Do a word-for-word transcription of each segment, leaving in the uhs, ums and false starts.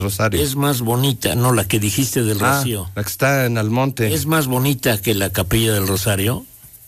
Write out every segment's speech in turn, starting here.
Rosario. Es más bonita, no, la que dijiste del ah, Rocío. La que está en Almonte. ¿Es más bonita que la Capilla del Rosario?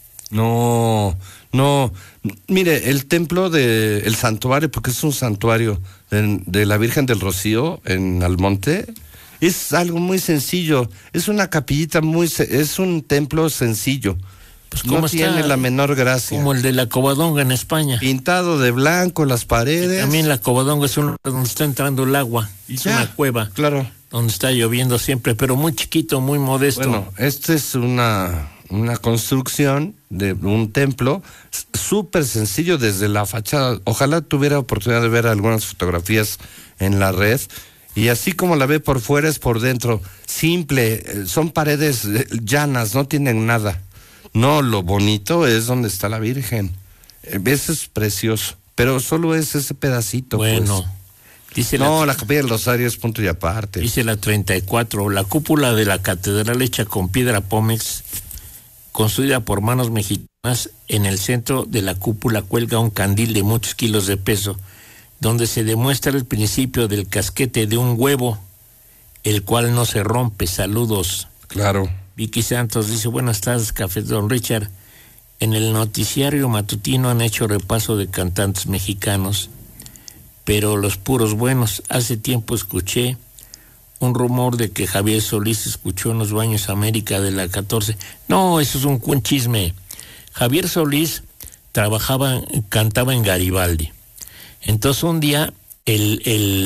No, no. Mire, el templo de, el santuario, porque es un santuario de, de la Virgen del Rocío en Almonte, es algo muy sencillo. Es una capillita muy, es un templo sencillo. Pues no tiene está, la menor gracia. Como el de la Covadonga en España. Pintado de blanco las paredes. Y también la Covadonga es un lugar donde está entrando el agua. Es ya, una cueva. Claro. Donde está lloviendo siempre, pero muy chiquito, muy modesto. Bueno, esta es una, una construcción de un templo súper sencillo desde la fachada. Ojalá tuviera oportunidad de ver algunas fotografías en la red. Y así como la ve por fuera es por dentro. Simple, son paredes llanas, no tienen nada. No, lo bonito es donde está la Virgen. Eso es precioso, pero solo es ese pedacito. Bueno, pues. dice no, la, la Capilla del Rosario es punto y aparte. Dice la treinta y cuatro, la cúpula de la catedral hecha con piedra pómex, construida por manos mexicanas. En el centro de la cúpula cuelga un candil de muchos kilos de peso, donde se demuestra el principio del casquete de un huevo, el cual no se rompe. Saludos. Claro. Vicky Santos dice, buenas tardes, Café Don Richard. En el noticiario matutino han hecho repaso de cantantes mexicanos, pero los puros buenos. Hace tiempo escuché un rumor de que Javier Solís escuchó en los baños América de la catorce. No, eso es un, un chisme. Javier Solís trabajaba, cantaba en Garibaldi. Entonces un día el,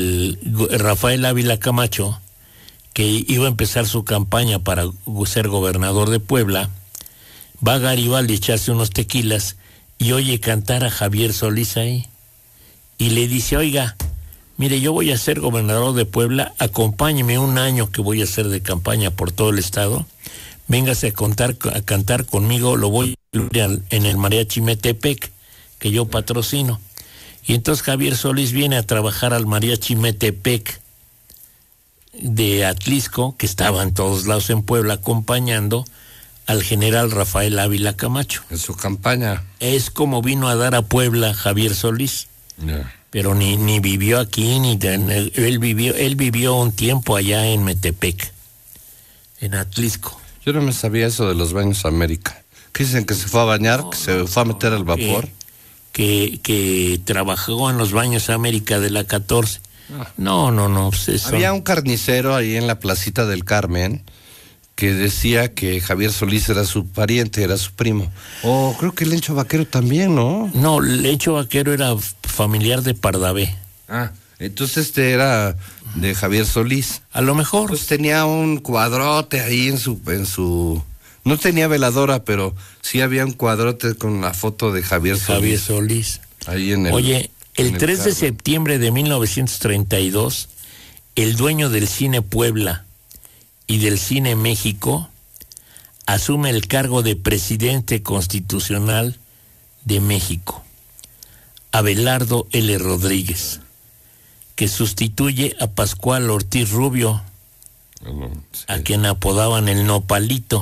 el Rafael Ávila Camacho, que iba a empezar su campaña para ser gobernador de Puebla, va a Garibaldi a echarse unos tequilas y oye cantar a Javier Solís ahí. Y le dice, oiga, mire, yo voy a ser gobernador de Puebla, acompáñeme un año que voy a hacer de campaña por todo el estado, véngase a, contar, a cantar conmigo, lo voy a incluir en el Mariachi Metepec, que yo patrocino. Y entonces Javier Solís viene a trabajar al Mariachi Metepec de Atlisco, que estaba en todos lados en Puebla, acompañando al general Rafael Ávila Camacho. En su campaña. Es como vino a dar a Puebla Javier Solís. Yeah. Pero ni, ni vivió aquí, ni él vivió, él vivió un tiempo allá en Metepec, en Atlisco. Yo no me sabía eso de los baños América. ¿Qué dicen? ¿Que se fue a bañar? No, ¿que se fue a meter al vapor? Que, que, que trabajó en los baños América de la catorce. No, no, no. Pues eso. Había un carnicero ahí en la placita del Carmen que decía que Javier Solís era su pariente, era su primo. Oh, creo que Lencho Vaquero también, ¿no? No, Lencho Vaquero era familiar de Pardavé. Ah, entonces este era de Javier Solís. A lo mejor. Pues tenía un cuadrote ahí en su, en su... No tenía veladora, pero sí había un cuadrote con la foto de Javier Solís. Javier Solís. Ahí en el... Oye, el, el tres de septiembre de mil novecientos treinta y dos, el dueño del Cine Puebla y del Cine México asume el cargo de presidente constitucional de México, Abelardo L. Rodríguez, que sustituye a Pascual Ortiz Rubio, Bueno, sí. a quien apodaban el Nopalito.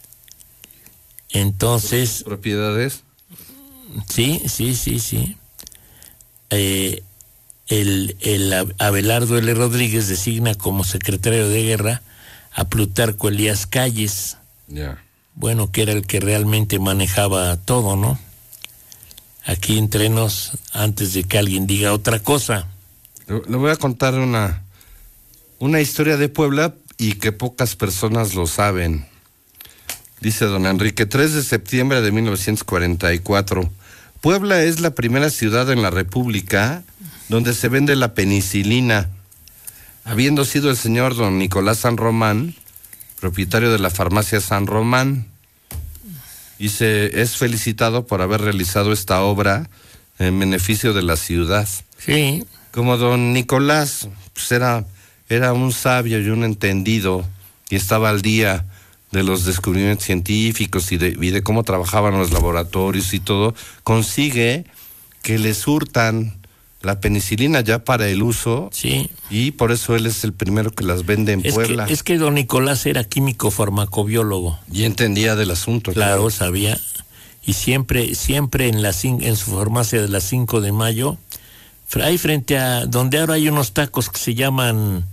Entonces... ¿Propiedades? Sí, sí, sí, sí. Eh, el, el Abelardo L. Rodríguez designa como secretario de guerra a Plutarco Elías Calles. Ya. Yeah. Bueno, que era el que realmente manejaba todo, ¿no? Aquí entre nos, antes de que alguien diga otra cosa. Le, le voy a contar una, una historia de Puebla y que pocas personas lo saben. Dice don Enrique, tres de septiembre de mil novecientos cuarenta y cuatro. Puebla es la primera ciudad en la República donde se vende la penicilina, habiendo sido el señor don Nicolás San Román, propietario de la farmacia San Román, y se es felicitado por haber realizado esta obra en beneficio de la ciudad. Sí. Como don Nicolás, pues era, era un sabio y un entendido, y estaba al día de los descubrimientos científicos y de, y de cómo trabajaban los laboratorios y todo, consigue que le surtan la penicilina ya para el uso. Sí. Y por eso él es el primero que las vende en es Puebla. Que, es que don Nicolás era químico farmacobiólogo. Y entendía del asunto. Claro, claro. Sabía. Y siempre, siempre en la en su farmacia de la cinco de mayo, ahí frente a donde ahora hay unos tacos que se llaman